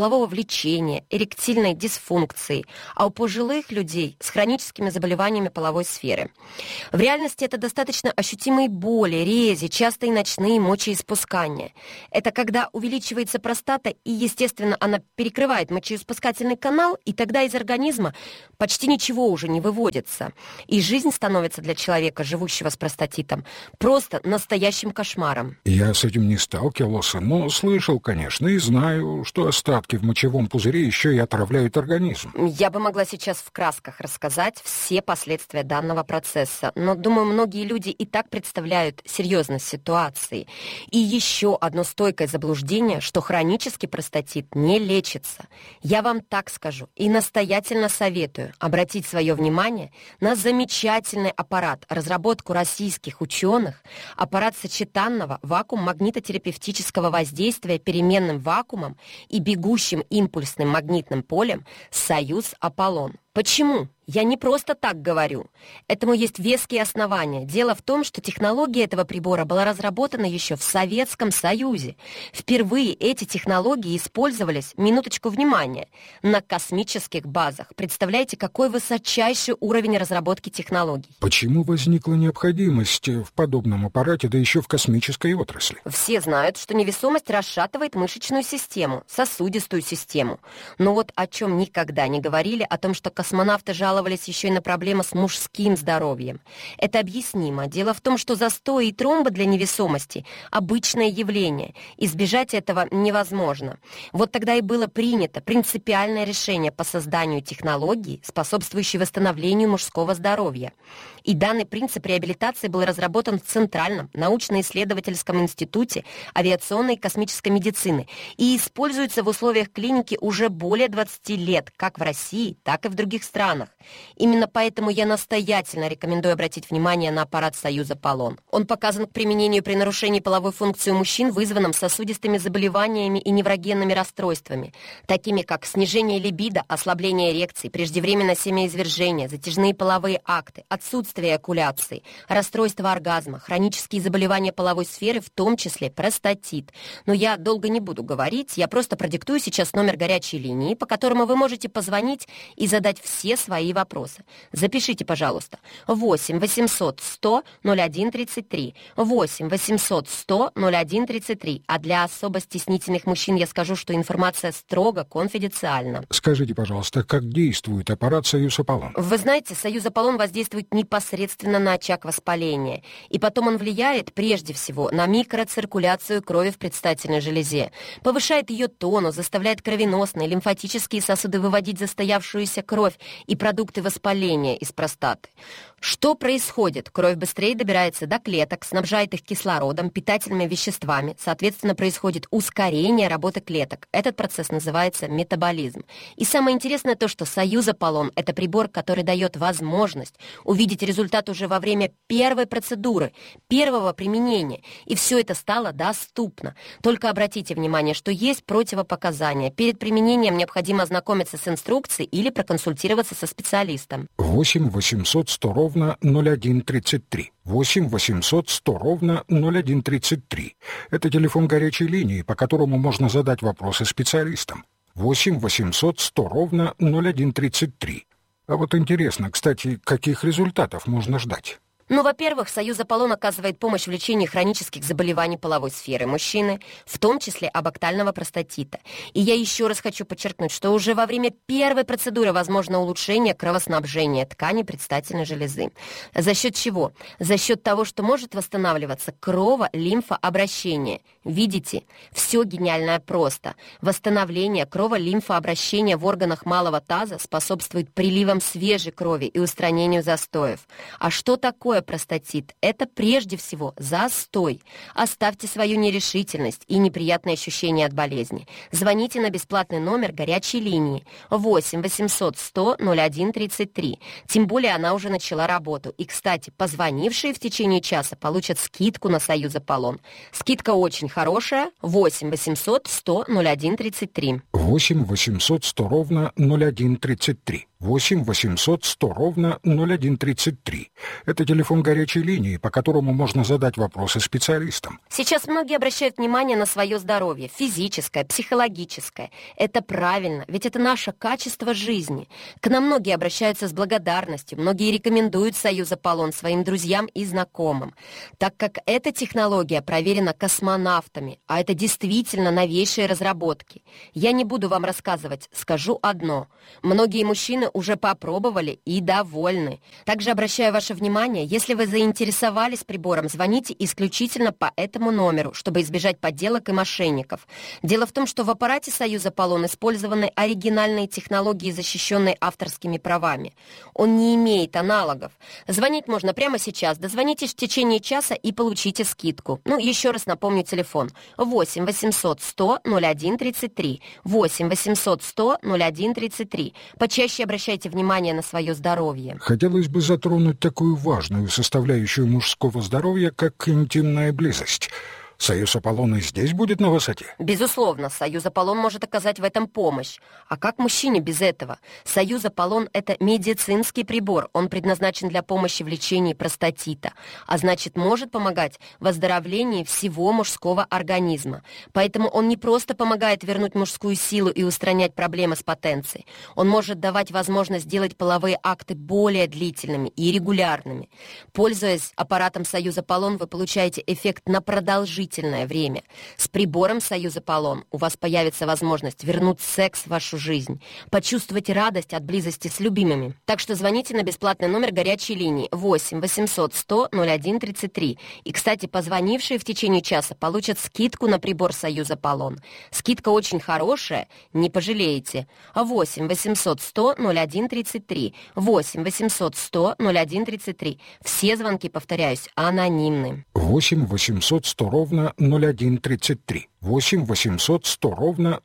полового влечения, эректильной дисфункцией, а у пожилых людей с хроническими заболеваниями половой сферы. В реальности это достаточно ощутимые боли, рези, частые ночные мочеиспускания. Это когда увеличивается простата, и, естественно, она перекрывает мочеиспускательный канал, и тогда из организма почти ничего уже не выводится. И жизнь становится для человека, живущего с простатитом, просто настоящим кошмаром. Я с этим не сталкивался, но слышал, конечно, и знаю, что остатки в мочевом пузыре еще и отравляют организм. Я бы могла сейчас в красках рассказать все последствия данного процесса, но, думаю, многие люди и так представляют серьезность ситуации. И еще одно стойкое заблуждение, что хронический простатит не лечится. Я вам так скажу и настоятельно советую обратить свое внимание на замечательный аппарат, разработку российских ученых, аппарат сочетанного вакуум-магнитотерапевтического воздействия переменным вакуумом и бегущим импульсным магнитным полем «Союз Аполлон». Почему? Я не просто так говорю. Этому есть веские основания. Дело в том, что технология этого прибора была разработана еще в Советском Союзе. Впервые эти технологии использовались, минуточку внимания, на космических базах. Представляете, какой высочайший уровень разработки технологий? Почему возникла необходимость в подобном аппарате, да еще в космической отрасли? Все знают, что невесомость расшатывает мышечную систему, сосудистую систему. Но вот о чем никогда не говорили, о том, что космонавты жаловались еще и на проблемы с мужским здоровьем. Это объяснимо. Дело в том, что застои и тромбы для невесомости – обычное явление. Избежать этого невозможно. Вот тогда и было принято принципиальное решение по созданию технологии, способствующей восстановлению мужского здоровья. И данный принцип реабилитации был разработан в Центральном научно-исследовательском институте авиационной и космической медицины и используется в условиях клиники уже более 20 лет, как в России, так и в других странах. Именно поэтому я настоятельно рекомендую обратить внимание на аппарат «Союз Аполлон». Он показан к применению при нарушении половой функции у мужчин, вызванном сосудистыми заболеваниями и неврогенными расстройствами, такими как снижение либидо, ослабление эрекций, преждевременное семяизвержение, затяжные половые акты, отсутствие эякуляции, расстройство оргазма, хронические заболевания половой сферы, в том числе простатит. Но я долго не буду говорить, я просто продиктую сейчас номер горячей линии, по которому вы можете позвонить и задать все свои вопросы. Запишите, пожалуйста. 8 800 100 01 33. 8 800 100 01 33. А для особо стеснительных мужчин я скажу, что информация строго конфиденциальна. Скажите, пожалуйста, как действует аппарат «Союз Аполлон»? Вы знаете, «Союз Аполлон» воздействует непосредственно на очаг воспаления. И потом он влияет, прежде всего, на микроциркуляцию крови в предстательной железе. Повышает ее тонус, заставляет кровеносные, лимфатические сосуды выводить застоявшуюся кровь и продукты воспаления из простаты. Что происходит? Кровь быстрее добирается до клеток, снабжает их кислородом, питательными веществами. Соответственно, происходит ускорение работы клеток. Этот процесс называется метаболизм. И самое интересное то, что «Союз Аполлон» — это прибор, который дает возможность увидеть результат уже во время первой процедуры, первого применения. И все это стало доступно. Только обратите внимание, что есть противопоказания. Перед применением необходимо ознакомиться с инструкцией или проконсультироваться со специалистом. 8 800 100 ровно 01 33. 8 800 100 ровно 01 33. Это телефон горячей линии, по которому можно задать вопросы специалистам. 8 800 100 ровно 01 33. А вот интересно, кстати, каких результатов можно ждать? Ну, во-первых, «Союз Аполлон» оказывает помощь в лечении хронических заболеваний половой сферы мужчины, в том числе абактального простатита. И я еще раз хочу подчеркнуть, что уже во время первой процедуры возможно улучшение кровоснабжения тканей предстательной железы. За счет чего? За счет того, что может восстанавливаться крово-лимфообращение. Видите? Все гениальное просто. Восстановление крово-лимфообращения в органах малого таза способствует приливам свежей крови и устранению застоев. А что такое простатит? Это прежде всего застой. Оставьте свою нерешительность и неприятные ощущения от болезни. Звоните на бесплатный номер горячей линии 8 800 100 01 33. Тем более она уже начала работу. И, кстати, позвонившие в течение часа получат скидку на «Союз Аполлон». Скидка очень хорошая. 8 800 100 01 33. 8 800 100 ровно 01 33. 8 800 100 ровно 01 33. Это телефон телефон горячей линии, по которому можно задать вопросы специалистам. Сейчас многие обращают внимание на свое здоровье, физическое, психологическое. Это правильно, ведь это наше качество жизни. К нам многие обращаются с благодарностью, многие рекомендуют Союз Аполлон своим друзьям и знакомым, так как эта технология проверена космонавтами, а это действительно новейшие разработки. Я не буду вам рассказывать, скажу одно. Многие мужчины уже попробовали и довольны. Также обращаю ваше внимание, если вы заинтересовались прибором, звоните исключительно по этому номеру, чтобы избежать подделок и мошенников. Дело в том, что в аппарате Союз Аполлон использованы оригинальные технологии, защищенные авторскими правами. Он не имеет аналогов. Звонить можно прямо сейчас. Дозвонитесь в течение часа и получите скидку. Еще раз напомню телефон. 8 800 100 01 33. 8 800 100 01 33. Почаще обращайте внимание на свое здоровье. Хотелось бы затронуть такую важную составляющую мужского здоровья, как интимная близость. Союз Аполлон и здесь будет на высоте? Безусловно, Союз Аполлон может оказать в этом помощь. А как мужчине без этого? Союз Аполлон – это медицинский прибор. Он предназначен для помощи в лечении простатита, а значит, может помогать в выздоровлении всего мужского организма. Поэтому он не просто помогает вернуть мужскую силу и устранять проблемы с потенцией. Он может давать возможность сделать половые акты более длительными и регулярными. Пользуясь аппаратом Союз Аполлон, вы получаете эффект на продолжительное время. С прибором Союз Аполлон у вас появится возможность вернуть секс в вашу жизнь, почувствовать радость от близости с любимыми. Так что звоните на бесплатный номер горячей линии 8 800 100 01 33. И, кстати, позвонившие в течение часа получат скидку на прибор Союз Аполлон. Скидка очень хорошая, не пожалеете. 8 800 100 01 33. 8 800 100 01 33. Все звонки, повторяюсь, анонимны. 8 800 100 ровно 0133. 8 800 100 ровно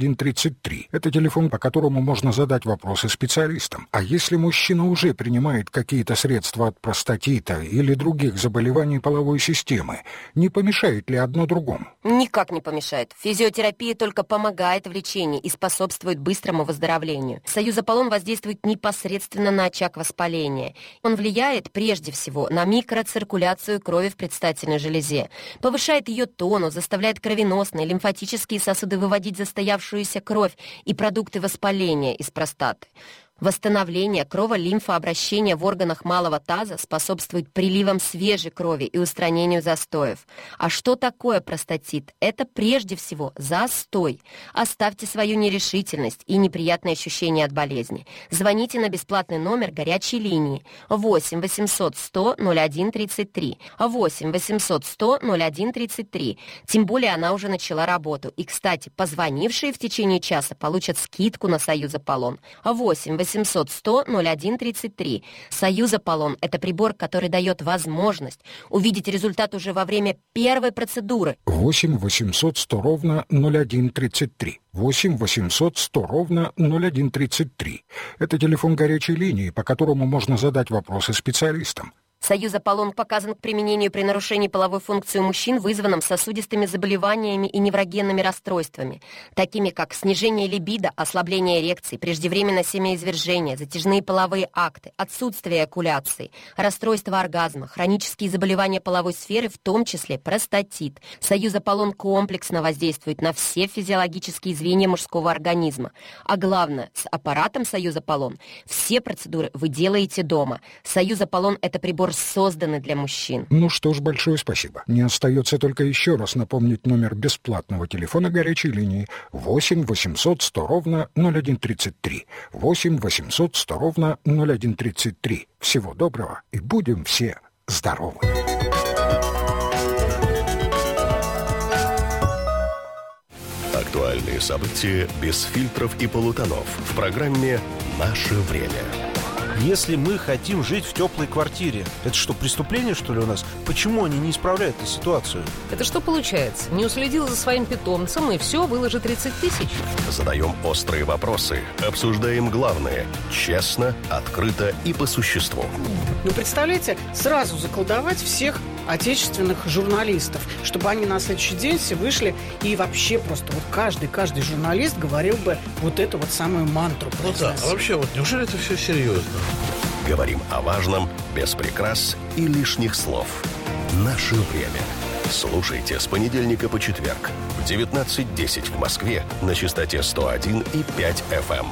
0133. Это телефон, по которому можно задать вопросы специалистам. А если мужчина уже принимает какие-то средства от простатита или других заболеваний половой системы, не помешает ли одно другому? Никак не помешает. Физиотерапия только помогает в лечении и способствует быстрому выздоровлению. Союз Аполлон воздействует непосредственно на очаг воспаления. Он влияет прежде всего на микроциркуляцию крови в предстательной железе, повышает ее тонус, заставляет кровеносные, лимфатические сосуды выводить застоявшуюся кровь и продукты воспаления из простаты. Восстановление крово-лимфообращения в органах малого таза способствует приливам свежей крови и устранению застоев. А что такое простатит? Это прежде всего застой. Оставьте свою нерешительность и неприятные ощущения от болезни. Звоните на бесплатный номер горячей линии 8 800 100 01 33. 8 800 100 01 33. Тем более она уже начала работу. И, кстати, позвонившие в течение часа получат скидку на Союз Аполлон. 8 800 100 01 33. Союз Аполлон – это прибор, который дает возможность увидеть результат уже во время первой процедуры. 8 800 100 ровно 01 33. 8 800 100 ровно 01 33. Это телефон горячей линии, по которому можно задать вопросы специалистам. Союз Аполлон показан к применению при нарушении половой функции у мужчин, вызванном сосудистыми заболеваниями и неврогенными расстройствами, такими как снижение либидо, ослабление эрекции, преждевременное семяизвержение, затяжные половые акты, отсутствие эякуляции, расстройство оргазма, хронические заболевания половой сферы, в том числе простатит. Союз Аполлон комплексно воздействует на все физиологические звенья мужского организма. А главное, с аппаратом Союз Аполлон все процедуры вы делаете дома. Союз Аполлон – это прибор, созданы для мужчин. Ну что ж, большое спасибо. Не остается только еще раз напомнить номер бесплатного телефона горячей линии 8 800 100 ровно 01 33. 8 800 100 ровно 01 33. Всего доброго и будем все здоровы. Актуальные события без фильтров и полутонов в программе «Наше время». Если мы хотим жить в теплой квартире, это что, преступление, что ли, у нас? Почему они не исправляют эту ситуацию? Это что получается? Не уследил за своим питомцем, и все, выложи 30 тысяч? Задаем острые вопросы, обсуждаем главное. Честно, открыто и по существу. Ну, представляете, сразу заколдовать всех отечественных журналистов, чтобы они на следующий день все вышли и вообще просто вот каждый журналист говорил бы вот эту вот самую мантру. Ну да, а вообще вот неужели это все серьезно? Говорим о важном, без прикрас и лишних слов. Наше время. Слушайте с понедельника по четверг в 19:10 в Москве на частоте 101,5 FM.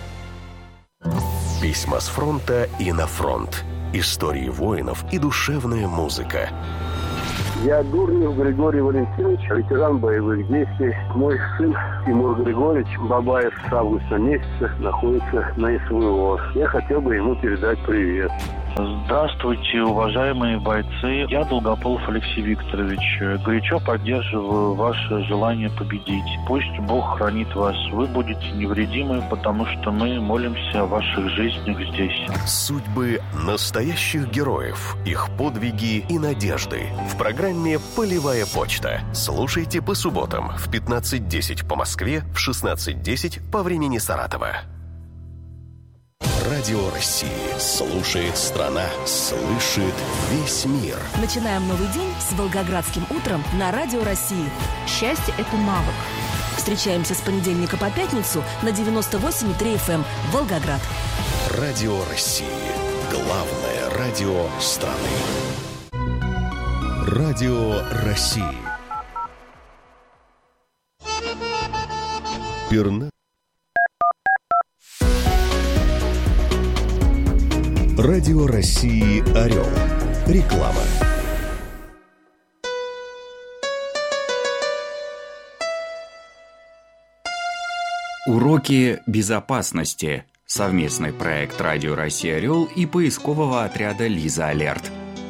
Письма с фронта и на фронт. Истории воинов и душевная музыка. Я Дурнев Григорий Валентинович, ветеран боевых действий. Мой сын Тимур Григорьевич Бабаев с августа месяца находится на СВО. Я хотел бы ему передать привет. Здравствуйте, уважаемые бойцы. Я Долгополов Алексей Викторович. Горячо поддерживаю ваше желание победить. Пусть Бог хранит вас. Вы будете невредимы, потому что мы молимся о ваших жизнях здесь. Судьбы настоящих героев, их подвиги и надежды. В программе «Полевая почта». Слушайте по субботам в 15:10 по Москве, в 16:10 по времени Саратова. Радио России. Слушает страна. Слышит весь мир. Начинаем новый день с Волгоградским утром на Радио России. Счастье – это навык. Встречаемся с понедельника по пятницу на 98,3 FM Волгоград. Радио России. Главное радио страны. Радио России. Радио России «Орел». Реклама. Уроки безопасности. Совместный проект Радио России «Орел» и поискового отряда «Лиза Алерт».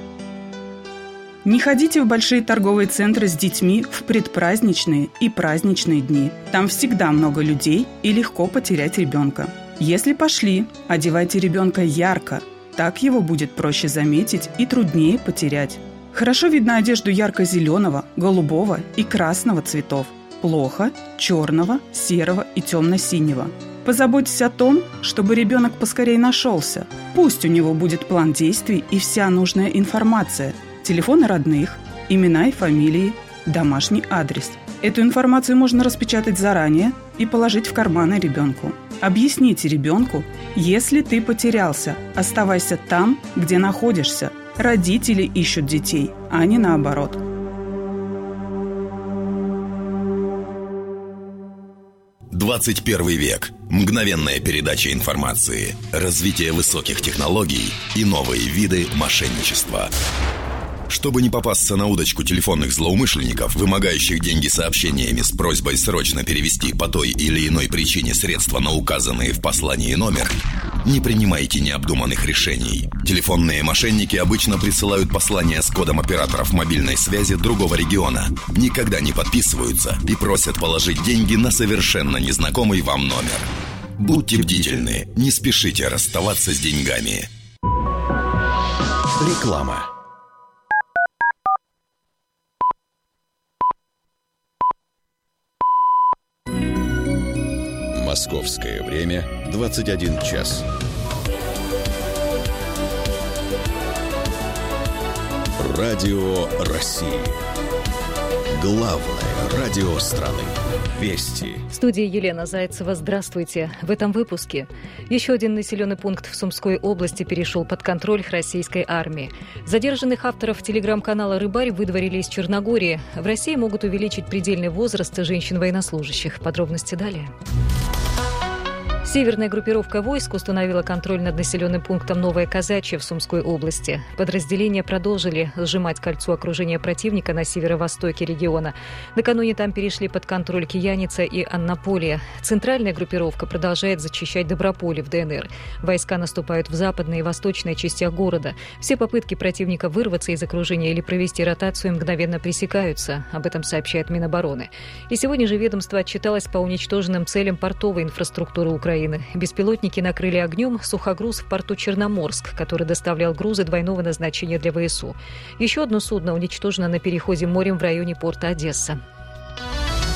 Не ходите в большие торговые центры с детьми в предпраздничные и праздничные дни. Там всегда много людей и легко потерять ребенка. Если пошли, одевайте ребенка ярко. Так его будет проще заметить и труднее потерять. Хорошо видно одежду ярко-зеленого, голубого и красного цветов. Плохо – черного, серого и темно-синего. Позаботьтесь о том, чтобы ребенок поскорее нашелся. Пусть у него будет план действий и вся нужная информация. Телефоны родных, имена и фамилии, домашний адрес. Эту информацию можно распечатать заранее и положить в карманы ребенку. Объясните ребенку, если ты потерялся, оставайся там, где находишься. Родители ищут детей, а не наоборот. «21 век. Мгновенная передача информации, развитие высоких технологий и новые виды мошенничества». Чтобы не попасться на удочку телефонных злоумышленников, вымогающих деньги сообщениями с просьбой срочно перевести по той или иной причине средства на указанные в послании номер, не принимайте необдуманных решений. Телефонные мошенники обычно присылают послания с кодом операторов мобильной связи другого региона, никогда не подписываются и просят положить деньги на совершенно незнакомый вам номер. Будьте бдительны, не спешите расставаться с деньгами. Реклама. Московское время 21 час. Радио России. Главное радио страны. Вести. В студии Елена Зайцева. Здравствуйте. В этом выпуске. Еще один населенный пункт в Сумской области перешел под контроль российской армии. Задержанных авторов телеграм-канала «Рыбарь» выдворили из Черногории. В России могут увеличить предельный возраст женщин-военнослужащих. Подробности далее. Северная группировка войск установила контроль над населенным пунктом Новое Казачье в Сумской области. Подразделения продолжили сжимать кольцо окружения противника на северо-востоке региона. Накануне там перешли под контроль Кияница и Аннаполия. Центральная группировка продолжает зачищать Доброполе в ДНР. Войска наступают в западной и восточной частях города. Все попытки противника вырваться из окружения или провести ротацию мгновенно пресекаются. Об этом сообщает Минобороны. И сегодня же ведомство отчиталось по уничтоженным целям портовой инфраструктуры Украины. Беспилотники накрыли огнем сухогруз в порту Черноморск, который доставлял грузы двойного назначения для ВСУ. Еще одно судно уничтожено на переходе морем в районе порта Одесса.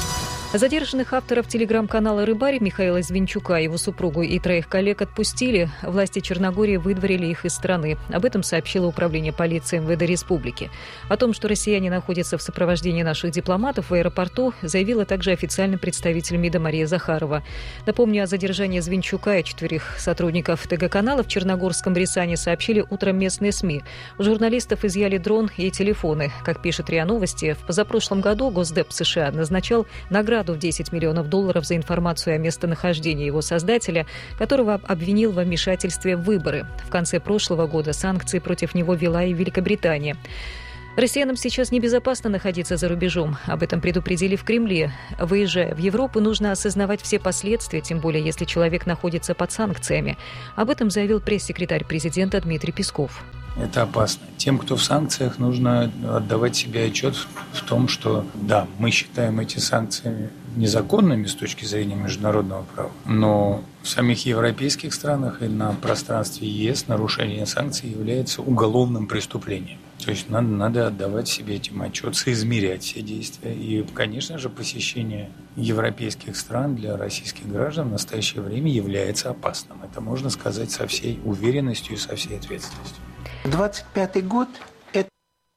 Задержанных авторов телеграм-канала «Рыбарь» Михаила Звинчука, его супругу и 3 коллег отпустили. Власти Черногории выдворили их из страны. Об этом сообщило Управление полиции МВД Республики. О том, что россияне находятся в сопровождении наших дипломатов в аэропорту, заявила также официальный представитель МИДа Мария Захарова. Напомню, о задержании Звинчука и 4 сотрудников ТГ-канала в Черногорском Рязани сообщили утром местные СМИ. У журналистов изъяли дрон и телефоны. Как пишет РИА Новости, в позапрошлом году Госдеп США назначал награду в $10 миллионов за информацию о местонахождении его создателя, которого обвинил во вмешательстве в выборы. В конце прошлого года санкции против него ввела и Великобритания. Россиянам сейчас небезопасно находиться за рубежом. Об этом предупредили в Кремле. Выезжая в Европу, нужно осознавать все последствия, тем более если человек находится под санкциями. Об этом заявил пресс-секретарь президента Дмитрий Песков. Это опасно. Тем, кто в санкциях, нужно отдавать себе отчет в том, что да, мы считаем эти санкции незаконными с точки зрения международного права, но в самих европейских странах и на пространстве ЕС нарушение санкций является уголовным преступлением. То есть надо отдавать себе этим отчет, соизмерять все действия. И, конечно же, посещение европейских стран для российских граждан в настоящее время является опасным. Это можно сказать со всей уверенностью и со всей ответственностью. 25-й год – это...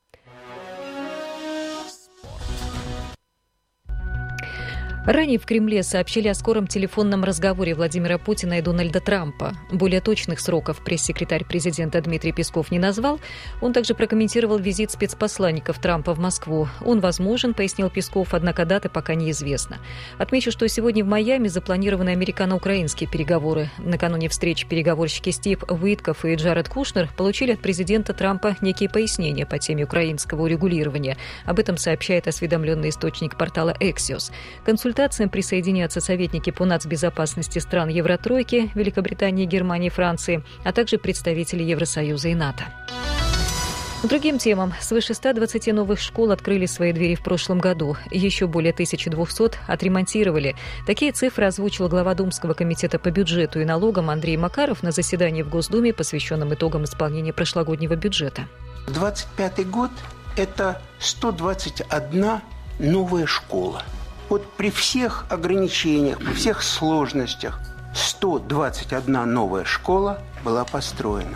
Ранее в Кремле сообщили о скором телефонном разговоре Владимира Путина и Дональда Трампа. Более точных сроков пресс-секретарь президента Дмитрий Песков не назвал. Он также прокомментировал визит спецпосланников Трампа в Москву. Он возможен, пояснил Песков, однако даты пока неизвестна. Отмечу, что сегодня в Майами запланированы американо-украинские переговоры. Накануне встречи переговорщики Стив Уитков и Джаред Кушнер получили от президента Трампа некие пояснения по теме украинского урегулирования. Об этом сообщает осведомленный источник портала Axios. Консультациям присоединятся советники по нацбезопасности стран Евротройки, Великобритании, Германии, Франции, а также представители Евросоюза и НАТО. К другим темам. Свыше 120 новых школ открыли свои двери в прошлом году. Еще более 1200 отремонтировали. Такие цифры озвучил глава Думского комитета по бюджету и налогам Андрей Макаров на заседании в Госдуме, посвященном итогам исполнения прошлогоднего бюджета. 25-й год – это 121 новая школа. Вот при всех ограничениях, при всех сложностях 121 новая школа была построена.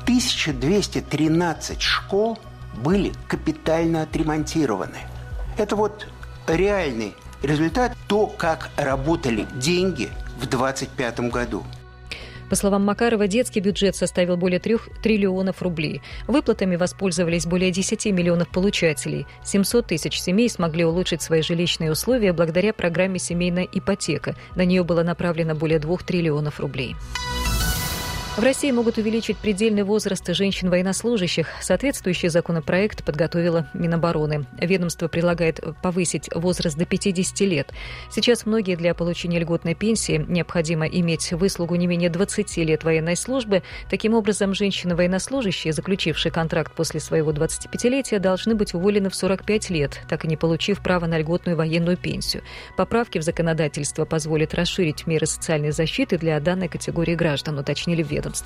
1213 школ были капитально отремонтированы. Это вот реальный результат, то, как работали деньги в 2025 году. По словам Макарова, детский бюджет составил более 3 триллионов рублей. Выплатами воспользовались более 10 миллионов получателей. 700 тысяч семей смогли улучшить свои жилищные условия благодаря программе «Семейная ипотека». На нее было направлено более 2 триллионов рублей. В России могут увеличить предельный возраст женщин-военнослужащих. Соответствующий законопроект подготовила Минобороны. Ведомство предлагает повысить возраст до 50 лет. Сейчас многие для получения льготной пенсии необходимо иметь выслугу не менее 20 лет военной службы. Таким образом, женщины-военнослужащие, заключившие контракт после своего 25-летия, должны быть уволены в 45 лет, так и не получив права на льготную военную пенсию. Поправки в законодательство позволят расширить меры социальной защиты для данной категории граждан, уточнили в ведомстве.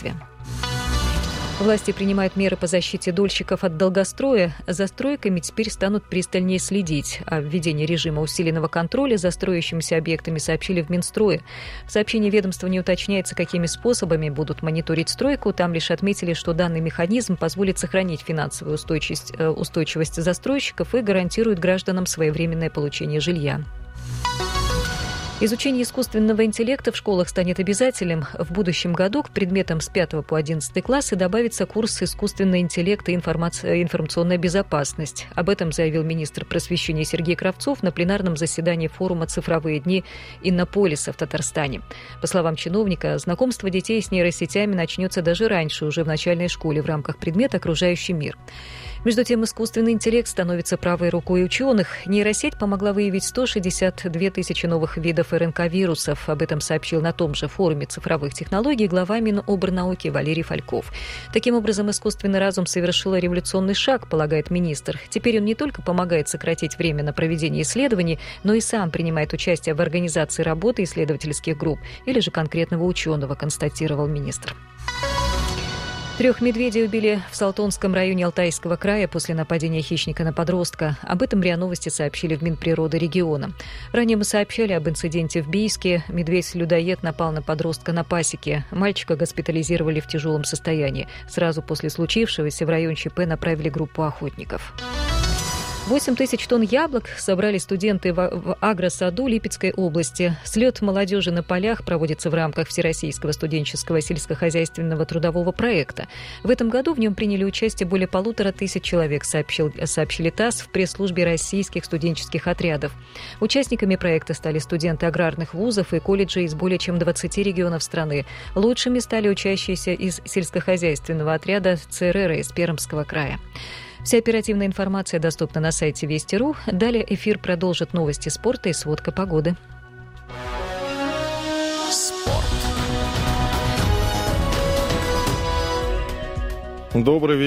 Власти принимают меры по защите дольщиков от долгостроя. За стройками теперь станут пристальнее следить. О введении режима усиленного контроля за строящимися объектами сообщили в Минстрое. В сообщении ведомства не уточняется, какими способами будут мониторить стройку. Там лишь отметили, что данный механизм позволит сохранить финансовую устойчивость застройщиков и гарантирует гражданам своевременное получение жилья. Изучение искусственного интеллекта в школах станет обязательным. В будущем году к предметам с 5 по 11 классы добавится курс «Искусственный интеллект и информационная безопасность». Об этом заявил министр просвещения Сергей Кравцов на пленарном заседании форума «Цифровые дни Иннополиса» в Татарстане. По словам чиновника, знакомство детей с нейросетями начнется даже раньше, уже в начальной школе, в рамках предмета «Окружающий мир». Между тем, искусственный интеллект становится правой рукой ученых. Нейросеть помогла выявить 162 тысячи новых видов РНК-вирусов. Об этом сообщил на том же форуме цифровых технологий глава Минобрнауки Валерий Фальков. Таким образом, искусственный разум совершил революционный шаг, полагает министр. Теперь он не только помогает сократить время на проведение исследований, но и сам принимает участие в организации работы исследовательских групп или же конкретного ученого, констатировал министр. 3 медведей убили в Салтонском районе Алтайского края после нападения хищника на подростка. Об этом РИА Новости сообщили в Минприроды региона. Ранее мы сообщали об инциденте в Бийске. Медведь-людоед напал на подростка на пасеке. Мальчика госпитализировали в тяжелом состоянии. Сразу после случившегося в район ЧП направили группу охотников. 8 тысяч тонн яблок собрали студенты в агросаду Липецкой области. Слет молодежи на полях проводится в рамках Всероссийского студенческого сельскохозяйственного трудового проекта. В этом году в нем приняли участие более 1500 человек, сообщили ТАСС в пресс-службе российских студенческих отрядов. Участниками проекта стали студенты аграрных вузов и колледжей из более чем 20 регионов страны. Лучшими стали учащиеся из сельскохозяйственного отряда ЦРР из Пермского края. Вся оперативная информация доступна на сайте Вести.ру. Далее эфир продолжит новости спорта и сводка погоды. Спорт. Добрый вечер.